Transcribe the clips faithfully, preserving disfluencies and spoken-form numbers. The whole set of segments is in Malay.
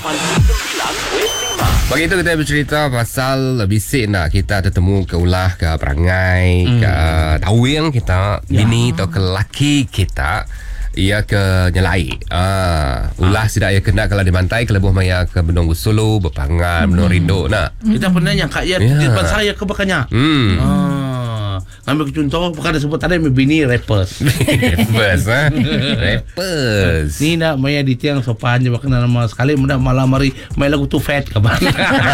Pagi itu kita bercerita pasal bisik nak kita tertemu ke ulah ke perangai hmm. ke tawing kita ya. Bini atau ke laki kita ia ke nyelai ah ulah ah. Sidak ia kena kalau dimantai ke lebuh maya ke Benong Gusulu berpangan hmm. Benong Rindo nak kita pernah yang kaya di depan saya ke bakanya hmm. ah. Ambil contoh bukan disebut tadi bini rappers. Rappers ha. Rappers. Ni nak maya di tiang sopan je bahkan nama sekali mudah malam hari main lagu tu fat ke bang.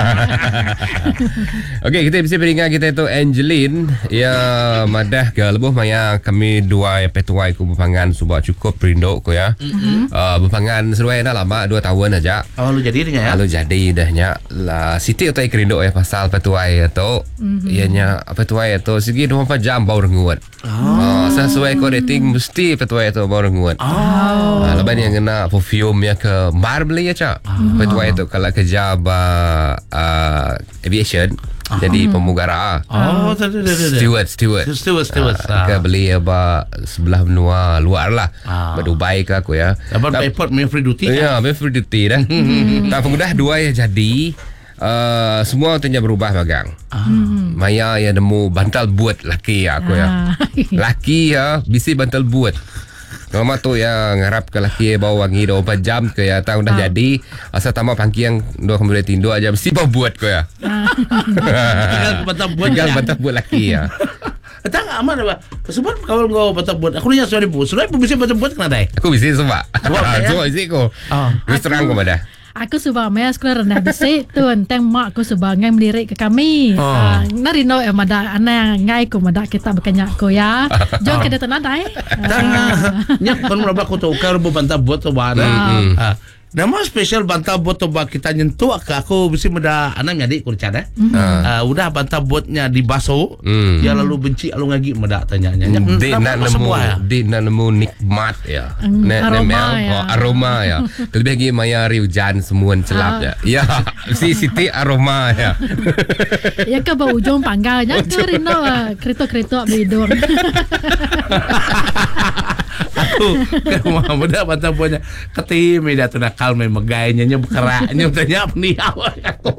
Okey, kita bisa beringat kita itu Angeline ya madah ke lebuh maya kami dua petuai ku berpangan subah cukup perindo ko ya. Mm-hmm. Uh, berpangan seruai dah lama dua tahun aja. Oh lu jadi dengan ya. Lalu jadi dahnya lah Siti utai kerindo ya pasal petuai itu mm-hmm. ianya petuai itu segi dua puluh empat jam bau renguat. Oh. Uh, sesuai kod rating mesti petuai itu bau renguat. Oh. Uh, lepas yang kena perfume ya ke bar beli ya cak. Oh. Petuai itu kalau kerja ba uh, aviation oh. jadi pemugara. Oh, steward steward. Steward steward. Uh, ke beli ya ba sebelah benua luar lah. Ah. Ba Dubai ke aku ya. Dapat airport main free duty. Ya, main free duty dah. Tak pengudah dua ya jadi Uh, semua tunya berubah magang. Ah. Maya ya nemu bantal buat laki ya aku ya. Laki ya bisi bantal buat. Mama tu ya ngarap ke laki bawa wangi dua puluh empat jam ke ya tahu dah ah. jadi asal tambah pangki yang dua kemudian tindo aja mesti bawa buat ko ya. Tinggal bantal buat. Tinggal bantal buat laki ya. Tak aman apa? Sebab kawal kau bantal buat. Aku ni yang sudah pun. Sudah pun bisa bantal buat kena dai. Aku bisa sebab. Semua bisi ko. Terus terang ko pada. Aku subang maya sekolah rendah bisik tu enteng mak aku subang ngai melirik ke kami. Oh. Uh, narino eh mada ana ngai ko mada kita berkenyak ko ya. Jom kita tanah dai. Nyak kon meraba ko tu kar bu bantal buat tu bana. Nama special bantal buat tu kita nyentuh ke aku mesti meda anak adik kurcan eh. Mm. Uh, udah bantal buatnya dibasuh. Mm. Dia lalu benci lalu ngagi meda tanya nyak. Di nak nemu di nak nemu nikmat ya. Mm. Aroma, ya. Oh, aroma ya. Lebih lagi maya hari hujan semua celap ya. Ya, si Siti aroma ya. Ya ke bau ujung panggalnya ke rino kerito-kerito bidung. Aku ke rumah muda bantal buatnya ketim media tu nakal main megainya nya bekeraknya tanya ni awak aku.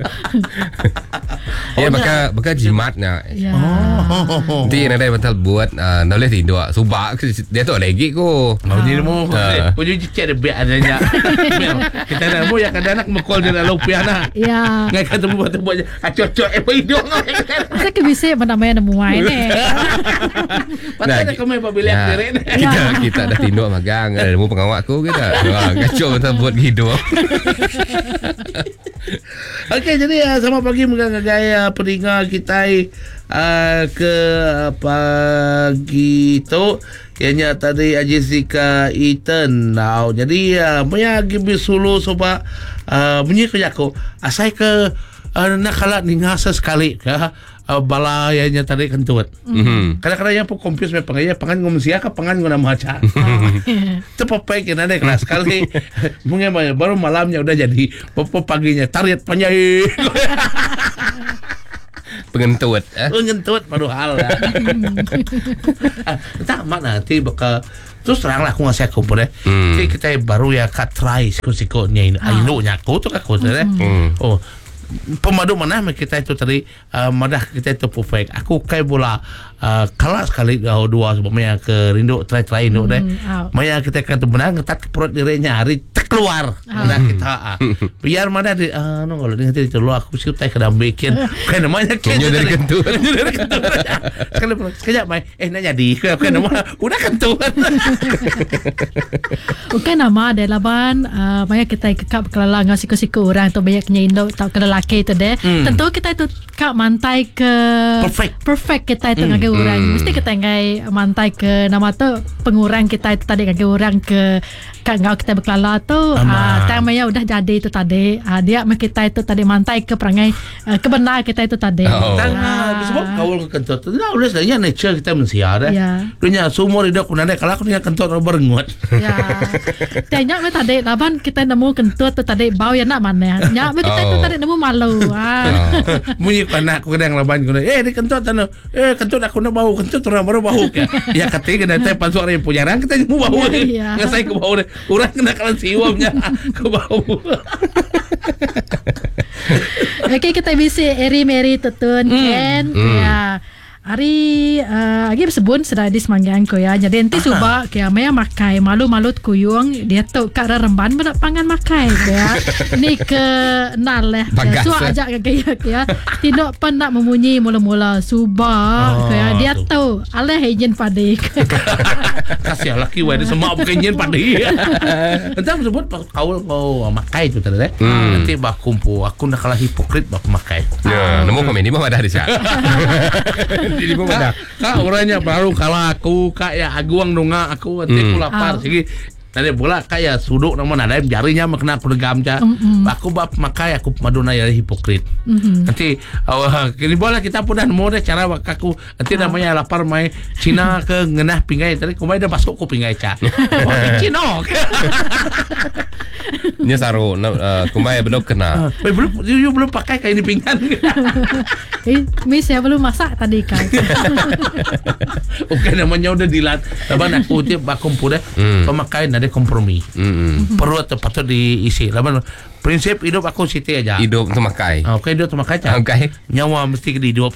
Ya baka baka jimatnya. Ya. Oh. Di ada bantal buat uh, boleh tidur subak dia tu lagi ko. Mau jadi mu. Ko jadi cek dia adanya. Kita nak mu ya kadang nak mekol dia lalu piana. Ya. Ngai ketemu bantal buatnya acocok eh hidung. Saya ke bisa namanya nemu ai ni. Patutnya kau main pabilik keren. Kita kita dah tindak magang ada nemu pengawak aku kita. Wah, kacau betul buat hidup. Okey, jadi uh, sama pagi menggaya peringat kita uh, ke pagi tu ianya tadi Jessica Eaton now. Jadi uh, punya gibi sulu sebab uh, bunyi kerja aku asai ke uh, nak kalah ningasa sekali ke uh, balayanya tadi kentut. Mm-hmm. Kadang-kadang yang pun kompis me pangaya pangan ngom sia ka pangan ngona maca. Tu papai kena ada kelas sekali. Mungkin baru malamnya udah jadi popo paginya tariat panjai. Pengentut eh? Pengentut padahal ya. Tak mana nanti bakal terus terang lah aku ngasih aku pun eh. Hmm. Jadi kita baru ya kat try siko-sikonya ini. Ah. Ayo nyaku tu aku tu eh. Hmm. Oh. Pemadu mana kita itu tadi uh, madah kita itu perfect. Aku kayak bola uh, kalah sekali uh, dua sebabnya ke Rindo try-try Rindo deh. Mm, Maya kita kan tu menang ketat perut dirinya hari keluar. Nah kita uh, biar mana di uh, no kalau dengan itu lu aku sih tak kena bikin kan namanya kena dari kentut. Dari kentut. Sekali sekejap mai eh nak jadi kan nama udah kentut. Bukan nama ada laban uh, maya kita kekap kelala ngasih-ngasih orang tu banyaknya Indo tak kelala laki tu deh. Hmm. Tentu kita itu kak mantai ke perfect. Perfect kita itu hmm. ngagai orang. Hmm. Mesti kita ngai mantai ke nama tu pengurang kita itu tadi ngagai orang ke kak ngau kita berkelala tu ah tamanya udah jadi itu tadi. Ah dia mak kita itu tadi mantai ke perangai uh, kebenar kita itu tadi. Oh. Ah sebab kawal ke kentut. Nah udah sebenarnya nature kita manusia deh. Ya. Dunia sumur hidup kuna deh kalau punya kentut berengut. Ya. Tanya mak tadi laban kita nemu kentut tu tadi bau ya nak mana. Nya mak kita itu tadi nemu malu. Ah. Bunyi anak aku kadang laban guna. Eh di kentut anu. Eh kentut aku nak bau kentut orang baru bau ke. Ya ketiga dan teh pasuk yang punya orang kita nemu bau. Ngasai ke bau deh. Orang kena kalan siwamnya ke bau. Okey, kita bisik Eri Mary Tutun Ken. Ya. Hari uh, lagi bersebut sudah di semanggang ko ya. Jadi nanti cuba kaya maya makai malu-malu kuyung dia tu kat remban benak pangan makai ya. Ni ke nal leh. So ajak kaya kaya tidak pernah memunyi mula-mula suba oh, kaya dia tu aleh izin padi. Kasih laki wae semua bukan izin padi. Nanti sebut kau kau makai tu tadi. Nanti bak kumpu aku nak kalah hipokrit bak makai. Ya, nemu komen ni mah ada di sana. Jadi pun dah. Kak orangnya baru kalau aku kak ya aguang donga aku nanti aku lapar sigi. Nanti pula kak ya suduk nama nadaim jarinya makna aku legam ja. Aku bab makai aku maduna ya hipokrit. Nanti awak kini boleh kita pun dah nemu deh cara aku nanti namanya lapar mai Cina ke ngenah pingai tadi kumai dah masuk ku pingai ca. Cina. Nya saru kumai belum kena. Belum you belum pakai kain di pinggan. Eh, Miss saya belum masak tadi kan. Okey namanya udah dilat. Laban aku dia bakumpu deh. Pemakai ada kompromi. Perlu patut diisi. Laban prinsip hidup aku situ aja. Hidup tu makai. Okey hidup tu makai cak. Okey. Nyawa mesti hidup.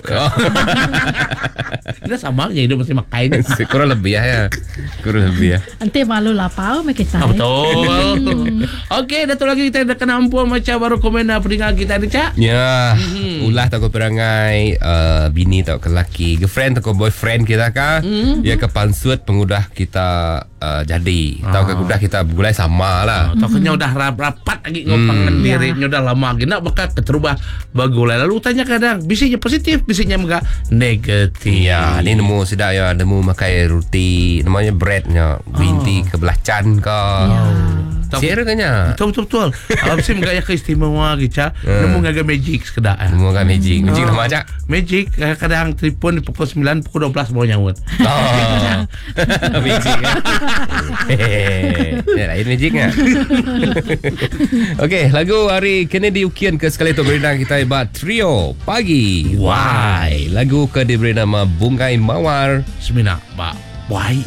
Kita sama aja hidup mesti makai. Kurang lebih ya. Kurang lebih ya. Nanti malu lapau mek kita. Betul. Okey, datu lagi kita dah kena ampun macam baru komen dah pendengar kita ni cak. Ya. Ulah tak perangai uh, bini tak ke laki, girlfriend tak boyfriend kita ka. Ya ke pansuat pengudah kita uh, jadi. Tahu ke udah kita gulai sama lah. Takutnya udah rapat lagi ngopangan dirinya udah lama gina bakal keterubah bagulai. Lalu tanya kadang bisinya positif, bisinya enggak negatif. Ya, ni nemu sedap ya, nemu makai roti namanya breadnya green tea ke belacan ke. Siapa kanya? Betul betul betul. Alam sih menggaya keistimewa gitu. Nemu ngaga magic sekedar. Nemu ngaga magic. Magic nama aja. Magic kadang telefon di pukul sembilan, pukul dua belas mau nyawut. Oh. Magic. Ya, lain magicnya. Okey, lagu hari Kennedy Ukian ke sekali tu beri nama kita ibat Trio Pagi. Why? Lagu ke diberi nama Bungai Mawar. Semina, Pak. Why?